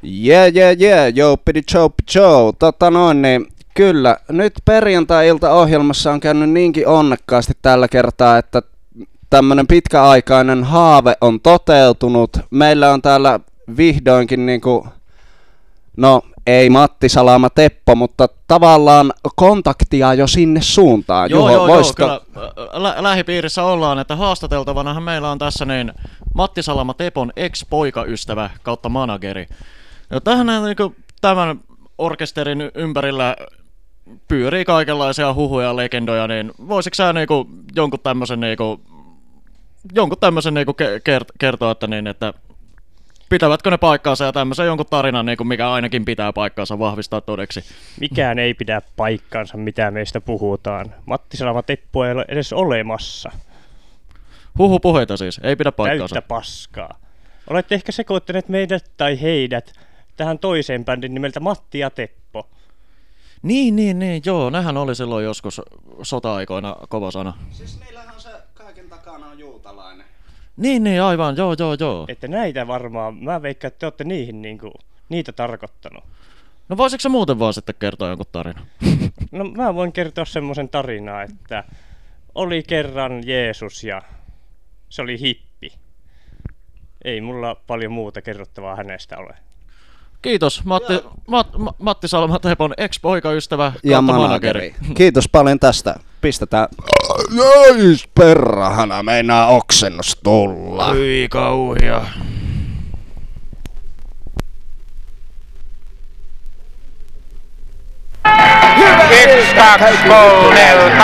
Joo, pidi show. Niin, kyllä, nyt perjantai-iltaohjelmassa on käynyt niinkin onnekkaasti tällä kertaa, että tämmönen pitkäaikainen haave on toteutunut. Meillä on täällä vihdoinkin niinku, no ei Matti Salama Teppo, mutta tavallaan kontaktia jo sinne suuntaan. Joo, kyllä lähipiirissä ollaan, että haastateltavanahan meillä on tässä niin Matti Salama Tepon ex-poikaystävä kautta manageri. Ja tämän orkesterin ympärillä pyörii kaikenlaisia huhuja ja legendoja, niin voisitko sä jonkun tämmöisen kertoa, että pitävätkö ne paikkaansa ja tämmöisen jonkun tarinan, mikä ainakin pitää paikkaansa, vahvistaa todeksi? Mikään ei pidä paikkaansa, mitä meistä puhutaan. Matti Salama Teppo ei ole edes olemassa. Huhupuheita siis, ei pidä paikkaansa. Täyttä paskaa. Olette ehkä sekoittaneet meidät tai heidät tähän toiseen bändin nimeltä Matti ja Teppo. Niin, joo, nehän oli silloin joskus sota-aikoina kova sana. Siis niillähän se kaiken takana on juutalainen. Niin, aivan, joo. Että näitä varmaan, mä veikkaan, että te olette niitä tarkoittanut. No voisitko sä muuten vaan sitten kertoa jonkun tarinan? No mä voin kertoa semmoisen tarinaa, että oli kerran Jeesus ja se oli hippi. Ei mulla paljon muuta kerrottavaa hänestä ole. Kiitos, Matti Salama Tepon ex-poikaystävä ja manageri. Kiitos paljon tästä. Pistetään. Jäis perhana, meinaa oksennus tulla. Hyi kauhia. Yksi, kaksi, kolme,